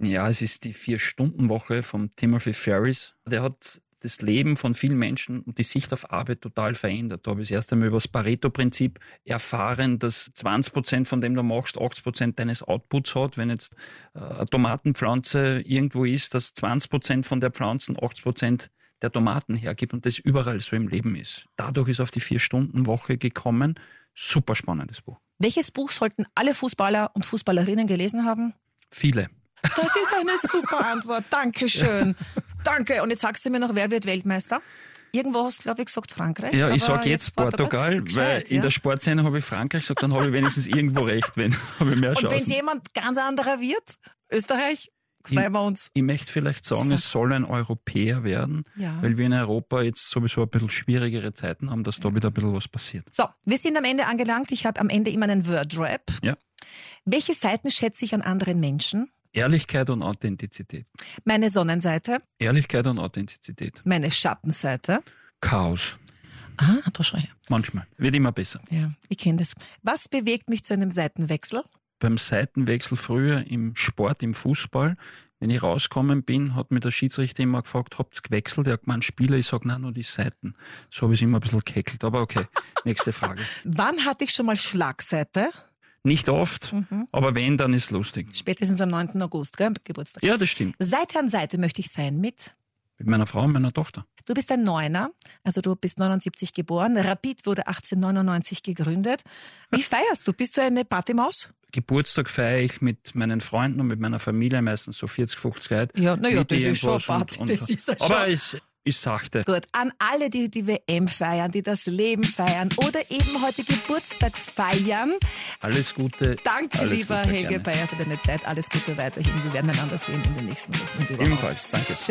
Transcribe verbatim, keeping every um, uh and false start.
Ja, es ist die Vier-Stunden-Woche von Timothy Ferris. Der hat das Leben von vielen Menschen und die Sicht auf Arbeit total verändert. Da habe ich das erste Mal über das Pareto-Prinzip erfahren, dass zwanzig Prozent von dem du machst, achtzig Prozent deines Outputs hat. Wenn jetzt eine Tomatenpflanze irgendwo ist, dass zwanzig Prozent von der Pflanzen achtzig Prozent der Tomaten hergibt und das überall so im Leben ist. Dadurch ist auf die Vier-Stunden-Woche gekommen. Super spannendes Buch. Welches Buch sollten alle Fußballer und Fußballerinnen gelesen haben? Viele. Das ist eine super Antwort. Dankeschön. Danke. Und jetzt sagst du mir noch, wer wird Weltmeister? Irgendwo hast du, glaube ich, gesagt Frankreich. Ja, ich sage jetzt, jetzt Portugal, weil Gescheit, in ja. der Sportsendung habe ich Frankreich gesagt, dann habe ich wenigstens irgendwo recht, wenn habe ich mehr Chancen. Und wenn es jemand ganz anderer wird, Österreich, freuen wir uns. Ich, ich möchte vielleicht sagen, So. es soll ein Europäer werden, Ja. weil wir in Europa jetzt sowieso ein bisschen schwierigere Zeiten haben, dass da wieder ein bisschen was passiert. So, wir sind am Ende angelangt. Ich habe am Ende immer einen Word-Rap. Ja. Welche Seiten schätze ich an anderen Menschen? Ehrlichkeit und Authentizität. Meine Sonnenseite, Ehrlichkeit und Authentizität. meine Schattenseite. Chaos. Ah, da schau her. Manchmal. Wird immer besser. Ja, ich kenne das. Was bewegt mich zu einem Seitenwechsel? Beim Seitenwechsel früher im Sport, im Fußball, wenn ich rausgekommen bin, hat mir der Schiedsrichter immer gefragt, habt ihr gewechselt? Er hat gemeint, Spieler, ich sage, nein, nur die Seiten. So habe ich es immer ein bisschen gekeckelt. Aber okay, nächste Frage. Wann hatte ich schon mal Schlagseite? Nicht oft, Mhm. aber wenn, dann ist lustig. Spätestens am neunten August, gell? Geburtstag. Ja, das stimmt. Seite an Seite möchte ich sein mit. Mit meiner Frau und meiner Tochter. Du bist ein Neuner, also du bist neunundsiebzig geboren. Rapid wurde achtzehnhundertneunundneunzig gegründet. Wie feierst du? Bist du eine Partymaus? Geburtstag feiere ich mit meinen Freunden und mit meiner Familie, meistens so vierzig, fünfzig Leute. Ja, na ja, Mit das ist schon irgendwas Party, und- und- das ist ja schon. Aber es ist sachte. Gut, an alle, die die W M feiern, die das Leben feiern oder eben heute Geburtstag feiern. Alles Gute. Danke, alles lieber Gute, Helge gerne. Bayer, für deine Zeit. Alles Gute weiterhin. Wir werden einander sehen in den nächsten Wochen. und Übermorgen. Ebenfalls, danke.